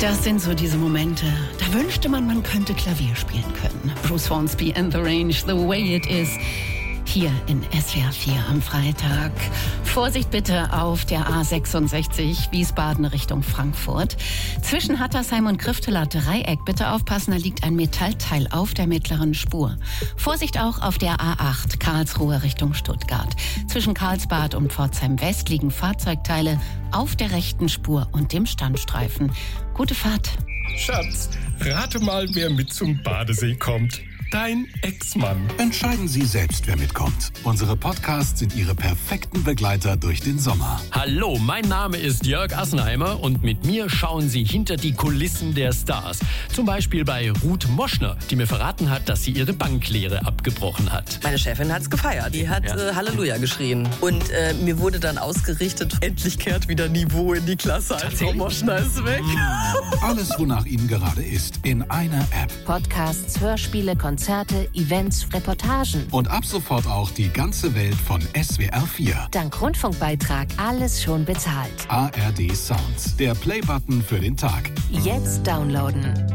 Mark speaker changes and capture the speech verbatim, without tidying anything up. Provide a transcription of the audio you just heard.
Speaker 1: Das sind so diese Momente, da wünschte man, man könnte Klavier spielen können. Bruce Hornsby and the Range, The Way It Is. Hier in S W R vier am Freitag. Vorsicht bitte auf der A sechsundsechzig Wiesbaden Richtung Frankfurt. Zwischen Hattersheim und Grifteler Dreieck. Bitte aufpassen, da liegt ein Metallteil auf der mittleren Spur. Vorsicht auch auf der A acht Karlsruhe Richtung Stuttgart. Zwischen Karlsbad und Pforzheim West liegen Fahrzeugteile auf der rechten Spur und dem Standstreifen. Gute Fahrt.
Speaker 2: Schatz, rate mal, wer mit zum Badesee kommt. Dein Ex-Mann.
Speaker 3: Entscheiden Sie selbst, wer mitkommt. Unsere Podcasts sind Ihre perfekten Begleiter durch den Sommer.
Speaker 4: Hallo, mein Name ist Jörg Assenheimer und mit mir schauen Sie hinter die Kulissen der Stars. Zum Beispiel bei Ruth Moschner, die mir verraten hat, dass sie ihre Banklehre abgebrochen hat.
Speaker 5: Meine Chefin hat's gefeiert. Die hat ja. äh, Halleluja geschrien. Und äh, mir wurde dann ausgerichtet, endlich kehrt wieder Niveau in die Klasse. Frau Moschner ist weg.
Speaker 3: Alles, wonach Ihnen gerade ist, in einer App.
Speaker 6: Podcasts, Hörspiele, Konzerte. Konzerte, Events, Reportagen.
Speaker 3: Und ab sofort auch die ganze Welt von S W R vier.
Speaker 6: Dank Rundfunkbeitrag alles schon bezahlt.
Speaker 3: A R D Sounds, der Playbutton für den Tag.
Speaker 6: Jetzt downloaden.